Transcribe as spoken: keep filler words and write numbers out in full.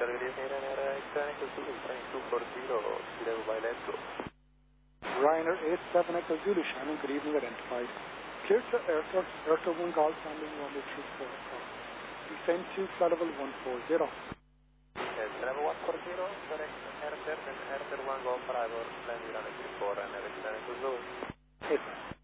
Center, good evening, Ryanair eight seven Echo Zulu, trying two four zero, Kilo by Let's go. Ryanair eight seven Echo Zulu, Shannon, good evening, identified. Clear to airport, airport one call, standing runway three four four. Descend to flight level one four zero. Yes, level one four zero, correct, airport and airport one go for our landing on three four, Ryanair eight seven Echo Zulu. Yes,